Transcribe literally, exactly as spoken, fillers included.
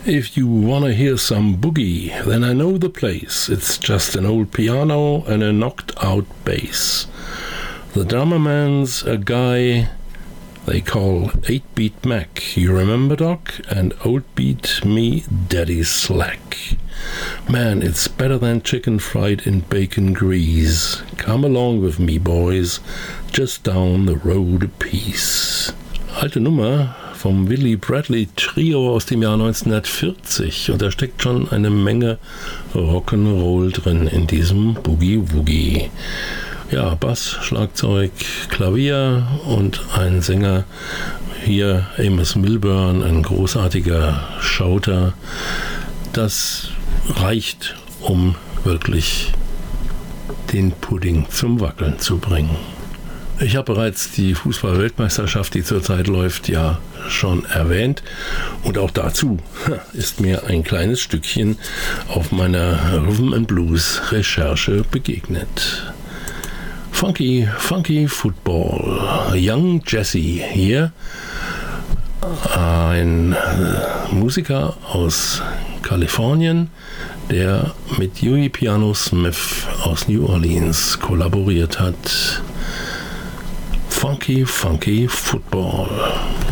If you wanna hear some boogie, then I know the place. It's just an old piano and a knocked-out bass. The drummer man's a guy they call eight-Beat Mac. You remember, Doc? And old beat me daddy slack. Man, it's better than chicken fried in bacon grease. Come along with me, boys, just down the road a piece. Alte Nummer vom Willie Bradley Trio aus dem Jahr neunzehnhundertvierzig. Und da steckt schon eine Menge Rock'n'Roll drin in diesem Boogie-Woogie. Ja, Bass, Schlagzeug, Klavier und ein Sänger. Hier Amos Milburn, ein großartiger Shouter. Das reicht, um wirklich den Pudding zum Wackeln zu bringen. Ich habe bereits die Fußball-Weltmeisterschaft, die zurzeit läuft, ja schon erwähnt. Und auch dazu ist mir ein kleines Stückchen auf meiner Rhythm and Blues Recherche begegnet. Funky, funky Football. Young Jesse hier. Ein Musiker aus Kalifornien, der mit Huey Piano Smith aus New Orleans kollaboriert hat. Funky, funky Football.